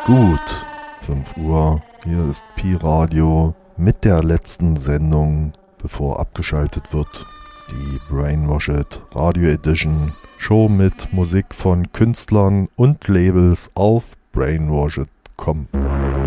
Gut, 5 Uhr, hier ist Pi-Radio mit der letzten Sendung, bevor abgeschaltet wird. Die Brainwashed Radio Edition Show mit Musik von Künstlern und Labels auf brainwashed.com.